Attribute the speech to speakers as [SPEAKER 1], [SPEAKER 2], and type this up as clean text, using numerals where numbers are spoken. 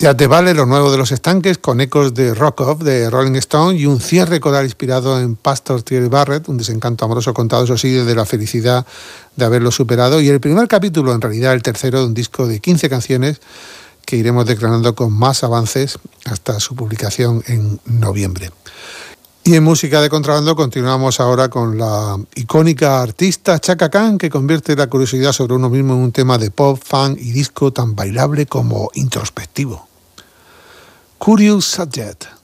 [SPEAKER 1] Ya te vale lo nuevo de Los Estanques, con ecos de Rock Off de Rolling Stone y un cierre coral inspirado en Pastor Thierry Barrett, un desencanto amoroso contado, eso sí, desde la felicidad de haberlo superado. Y el primer capítulo, en realidad el tercero, de un disco de 15 canciones que iremos declarando con más avances hasta su publicación en noviembre. Y en música de contrabando continuamos ahora con la icónica artista Chaka Khan, que convierte la curiosidad sobre uno mismo en un tema de pop, funk y disco tan bailable como introspectivo. Curious Subject.